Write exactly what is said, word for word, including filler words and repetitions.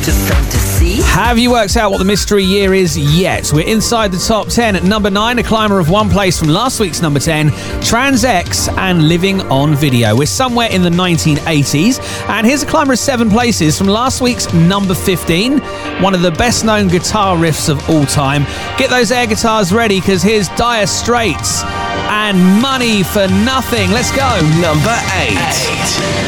Just fantasy. Have you worked out what the mystery year is yet? We're inside the top ten. At number nine, a climber of one place from last week's number ten, Trans X and Living on Video. We're somewhere in the nineteen eighties. And here's a climber of seven places from last week's number fifteen, one of the best known guitar riffs of all time. Get those air guitars ready, because here's Dire Straits and Money for Nothing. Let's go. Number eight. eight.